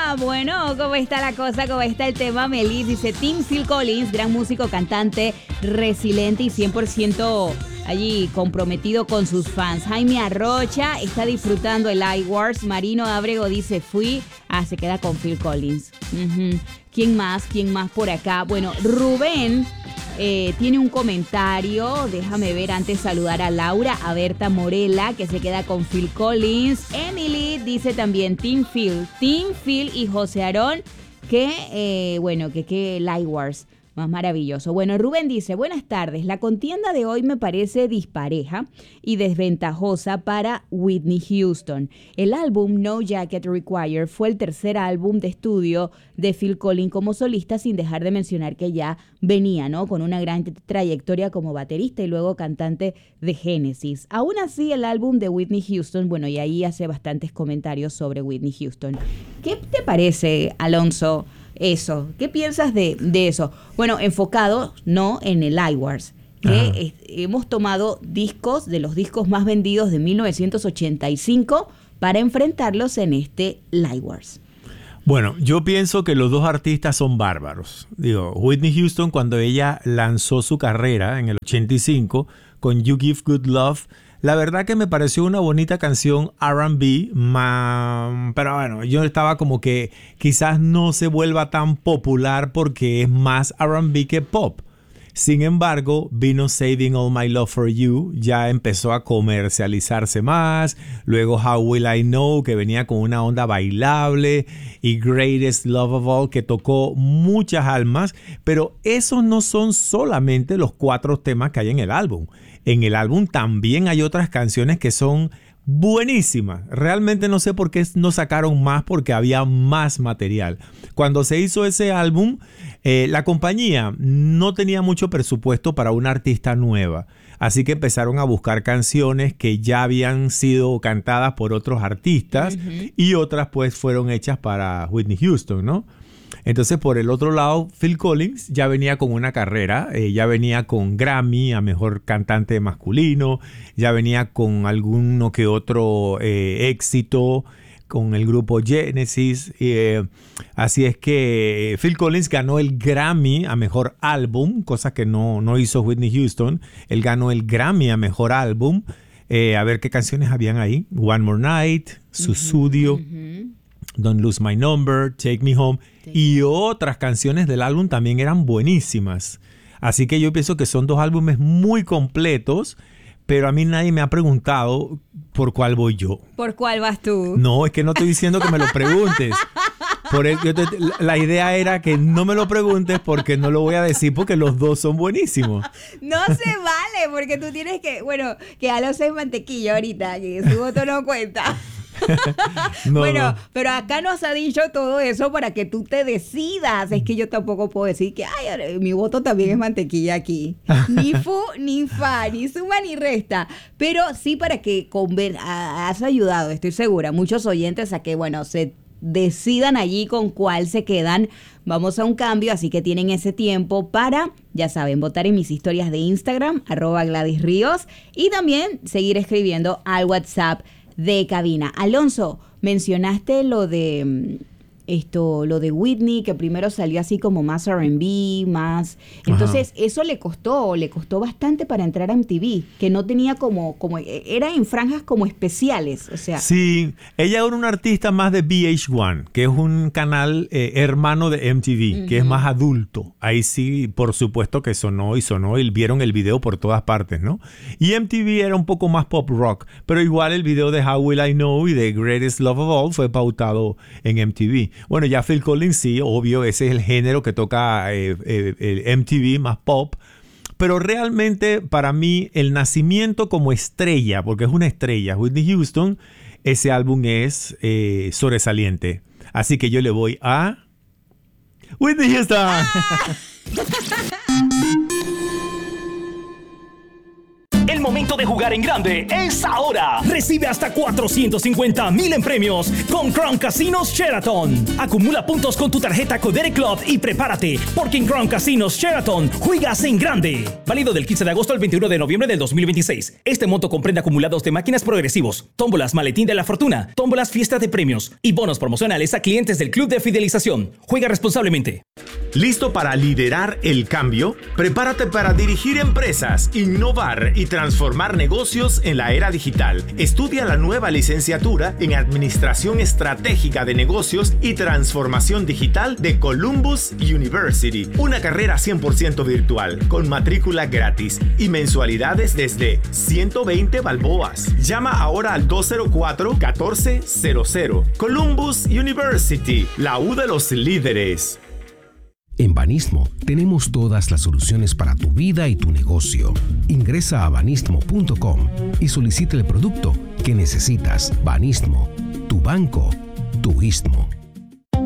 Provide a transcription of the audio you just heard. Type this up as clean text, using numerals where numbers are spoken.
Bueno, ¿cómo está la cosa? ¿Cómo está el tema? Melis dice, Tim Phil Collins, gran músico, cantante, resiliente y 100% allí comprometido con sus fans. Jaime Arrocha está disfrutando el iWars. Marino Ábrego dice, se queda con Phil Collins. ¿Quién más por acá? Bueno, Rubén tiene un comentario. Déjame ver antes saludar a Laura, a Berta Morela, que se queda con Phil Collins. Emily dice también Team Phil y José Aarón, que iWars. Más maravilloso. Bueno, Rubén dice, buenas tardes. La contienda de hoy me parece dispareja y desventajosa para Whitney Houston. El álbum No Jacket Required fue el tercer álbum de estudio de Phil Collins como solista, sin dejar de mencionar que ya venía, ¿no?, con una gran trayectoria como baterista y luego cantante de Genesis. Aún así, el álbum de Whitney Houston, bueno, y ahí hace bastantes comentarios sobre Whitney Houston. ¿Qué te parece, Alonso, eso? ¿Qué piensas de eso? Bueno, enfocado no en el iWars, que hemos tomado discos de los discos más vendidos de 1985 para enfrentarlos en este iWars. Bueno, yo pienso que los dos artistas son bárbaros. Digo, Whitney Houston, cuando ella lanzó su carrera en el 85 con You Give Good Love, la verdad que me pareció una bonita canción R&B, pero bueno, yo estaba como que quizás no se vuelva tan popular porque es más R&B que pop. Sin embargo, vino Saving All My Love For You, ya empezó a comercializarse más. Luego How Will I Know, que venía con una onda bailable, y Greatest Love of All, que tocó muchas almas. Pero esos no son solamente los 4 temas que hay en el álbum. En el álbum también hay otras canciones que son buenísimas. Realmente no sé por qué no sacaron más, porque había más material. Cuando se hizo ese álbum, la compañía no tenía mucho presupuesto para una artista nueva. Así que empezaron a buscar canciones que ya habían sido cantadas por otros artistas y otras pues fueron hechas para Whitney Houston, ¿no? Entonces, por el otro lado, Phil Collins ya venía con una carrera, ya venía con Grammy a Mejor Cantante Masculino, ya venía con alguno que otro éxito con el grupo Genesis. Así es que Phil Collins ganó el Grammy a Mejor Álbum, cosa que no hizo Whitney Houston. Él ganó el Grammy a Mejor Álbum. A ver qué canciones habían ahí. One More Night, Sussudio, Don't Lose My Number, Take Me Home y otras canciones del álbum también eran buenísimas. Así que yo pienso que son 2 álbumes muy completos, pero a mí nadie me ha preguntado por cuál voy yo. ¿Por cuál vas tú? No, es que no estoy diciendo que me lo preguntes. La idea era que no me lo preguntes porque no lo voy a decir, porque los 2 son buenísimos. No se vale, porque tú tienes que Alonso es mantequilla ahorita, que su voto no cuenta. Bueno, pero acá nos ha dicho todo eso para que tú te decidas. Es que yo tampoco puedo decir que mi voto también es mantequilla aquí. Ni fu, ni fa, ni suma, ni resta. Pero sí para que has ayudado, estoy segura, muchos oyentes a que, bueno, se decidan allí con cuál se quedan. Vamos a un cambio, así que tienen ese tiempo para, ya saben, votar en mis historias de Instagram, @GladysRíos, y también seguir escribiendo al WhatsApp de cabina. Alonso, mencionaste lo de Whitney, que primero salió así como más R&B, más... Entonces, eso le costó bastante para entrar a MTV, que no tenía como era en franjas como especiales, o sea... Sí, ella era una artista más de VH1, que es un canal hermano de MTV, que es más adulto. Ahí sí, por supuesto que sonó y vieron el video por todas partes, ¿no? Y MTV era un poco más pop rock, pero igual el video de How Will I Know y de Greatest Love of All fue pautado en MTV. Bueno, ya Phil Collins sí, obvio, ese es el género que toca el MTV, más pop. Pero realmente para mí el nacimiento como estrella, porque es una estrella, Whitney Houston, ese álbum es sobresaliente. Así que yo le voy a Whitney Houston. El momento momento de jugar en grande es ahora. Recibe hasta 450,000 en premios con Crown Casinos Sheraton. Acumula puntos con tu tarjeta Codere Club y prepárate, porque en Crown Casinos Sheraton juegas en grande. Válido del 15 de agosto al 21 de noviembre del 2026. Este monto comprende acumulados de máquinas progresivos, tómbolas Maletín de la Fortuna, tómbolas Fiesta de Premios y bonos promocionales a clientes del Club de Fidelización. Juega responsablemente. ¿Listo para liderar el cambio? Prepárate para dirigir empresas, innovar y transformar negocios en la era digital. Estudia la nueva licenciatura en Administración Estratégica de Negocios y Transformación Digital de Columbus University. Una carrera 100% virtual, con matrícula gratis y mensualidades desde 120 balboas. Llama ahora al 204-1400. Columbus University, la U de los líderes. En Banismo tenemos todas las soluciones para tu vida y tu negocio. Ingresa a banismo.com y solicita el producto que necesitas. Banismo, tu banco, tu istmo.